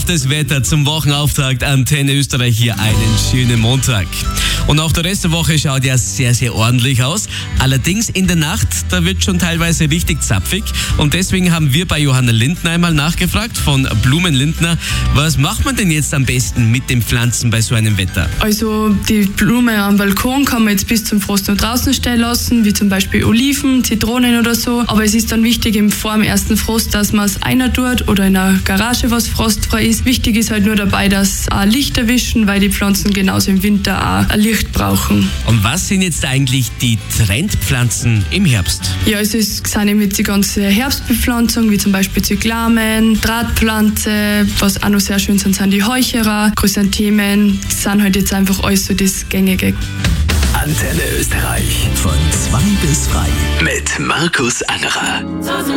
das Wetter zum Wochenauftakt. Antenne Österreich hier einen schönen Montag. Und auch der Rest der Woche schaut ja sehr, sehr ordentlich aus. Allerdings in der Nacht, da wird schon teilweise richtig zapfig. Und deswegen haben wir bei Johanna Lindner einmal nachgefragt von Blumen Lindner, was macht man denn jetzt am besten mit den Pflanzen bei so einem Wetter? Also die Blume am Balkon kann man jetzt bis zum Frost noch draußen stehen lassen, wie zum Beispiel Oliven, Zitronen oder so. Aber es ist dann wichtig vor dem ersten Frost, dass man es einer tut oder in einer Garage, was frostfrei ist. Wichtig ist halt nur dabei, dass auch Licht erwischen, weil die Pflanzen genauso im Winter auch ein Licht brauchen. Und was sind jetzt eigentlich die Trendpflanzen im Herbst? Ja, sind eben jetzt die ganze Herbstbepflanzung, wie zum Beispiel Zyklamen, Drahtpflanze, was auch noch sehr schön sind die Heucherer, Chrysanthemen. Das sind halt jetzt einfach alles so das Gängige. Antenne Österreich von 2 bis 3 mit Markus Angerer.